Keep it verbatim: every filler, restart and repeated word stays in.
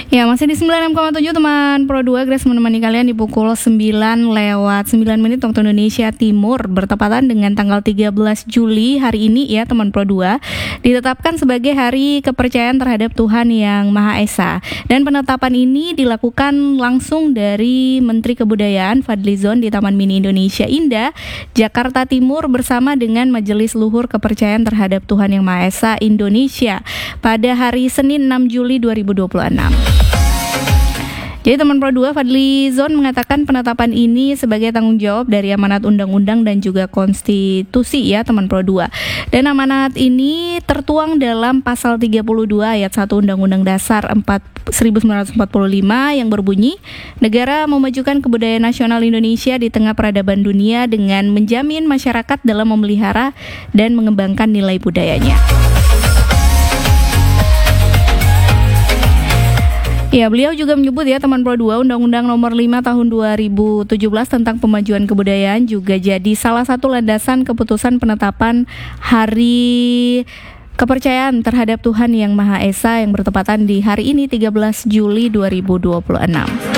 Ya, masih di sembilan puluh enam koma tujuh teman Pro dua, Grace menemani kalian di pukul sembilan lewat sembilan menit waktu Indonesia Timur, bertepatan dengan tanggal tiga belas Juli hari ini ya teman Pro dua, ditetapkan sebagai Hari Kepercayaan Terhadap Tuhan Yang Maha Esa. Dan penetapan ini dilakukan langsung dari Menteri Kebudayaan Fadlizon di Taman Mini Indonesia Indah, Jakarta Timur bersama dengan Majelis Luhur Kepercayaan Terhadap Tuhan Yang Maha Esa Indonesia pada hari Senin enam Juli dua ribu dua puluh enam. Jadi teman Pro dua, Fadlizon mengatakan penetapan ini sebagai tanggung jawab dari amanat undang-undang dan juga konstitusi ya teman Pro dua. Dan amanat ini tertuang dalam pasal tiga puluh dua ayat satu Undang-Undang Dasar seribu sembilan ratus empat puluh lima yang berbunyi, negara memajukan kebudayaan nasional Indonesia di tengah peradaban dunia dengan menjamin masyarakat dalam memelihara dan mengembangkan nilai budayanya. Ya, beliau juga menyebut ya teman Pro dua, Undang-Undang Nomor lima Tahun dua ribu tujuh belas tentang Pemajuan Kebudayaan juga jadi salah satu landasan keputusan penetapan Hari Kepercayaan Terhadap Tuhan Yang Maha Esa yang bertepatan di hari ini tiga belas Juli dua ribu dua puluh enam.